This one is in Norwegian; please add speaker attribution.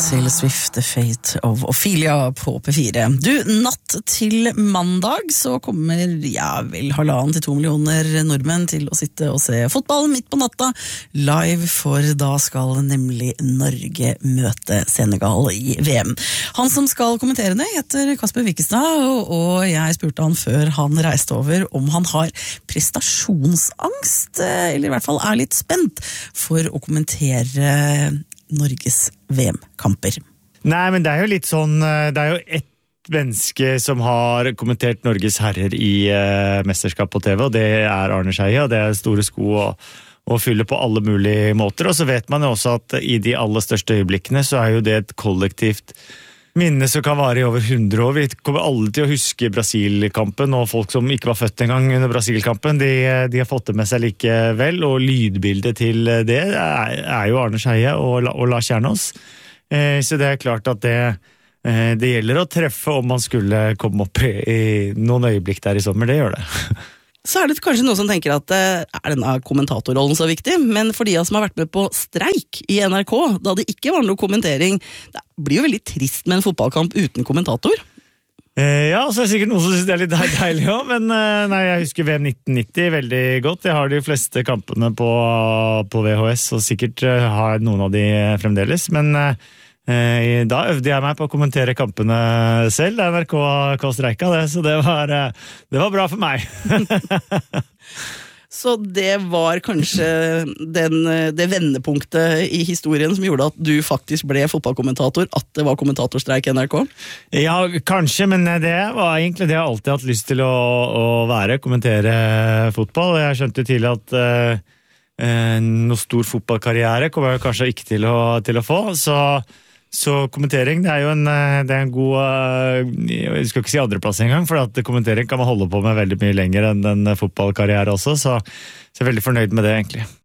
Speaker 1: Taylor Swift, The Fate of Ophelia på P4. Du, natt til mandag så kommer, vel 1,5 til 2 millioner nordmenn til å sitte og se fotball midt på natta live, for da skal nemlig Norge møte Senegal i VM. Han som skal kommentere det heter Kasper Wikestad, og jeg spurte han før han reiste over om han har prestasjonsangst, eller i hvert fall er litt spent for å kommentere Norges VM-kamper.
Speaker 2: Nei, men det er jo litt sånn, det er jo ett menneske som har kommentert Norges herrer i mesterskap på TV, og det er Arne Scheie, og det er store sko å fylle på alle mulige måter, og så vet man jo også at i de aller største øyeblikkene så er jo det et kollektivt minne som kan vare i over 100 år. Vi kommer alle til å huske Brasil-kampen, og folk som ikke var født en gang under Brasil-kampen, de har fått det med seg likevel, og lydbildet til det er jo Arne Scheie og Lars Kjernås. Så det er klart at det gjelder å treffe om man skulle komme opp i noen øyeblikk der i sommer, det gjør det.
Speaker 1: Så er det kanskje noen som tenker at er denne kommentatorrollen så viktig, men for de som har vært med på streik i NRK, da det ikke var noe kommentering, det blir jo veldig trist med en fotballkamp uten kommentator.
Speaker 2: Ja, så er det sikkert noen som synes det er litt deilig også, men nei, jeg husker VM 1990 veldig godt. Jeg har de fleste kampene på VHS, og sikkert har noen av de fremdeles, men da øvde jeg meg på å kommentere kampene selv. NRK streika det, så det var bra for meg.
Speaker 1: Så det var kanskje det vendepunktet i historien som gjorde at du faktisk ble fotballkommentator, at det var kommentatorstreik i NRK?
Speaker 2: Ja, kanskje, men det var egentlig det jeg alltid hatt lyst til å være, kommentere fotball. Jeg skjønte tidlig at noe stor fotballkarriere kommer jeg kanskje ikke til å få, så kommentering, det er jo en god, jeg skal ikke si andreplass engang, for at kommentering kan man holde på med veldig mye lenger enn en fotballkarriere også, så jeg er veldig fornøyd med det egentlig.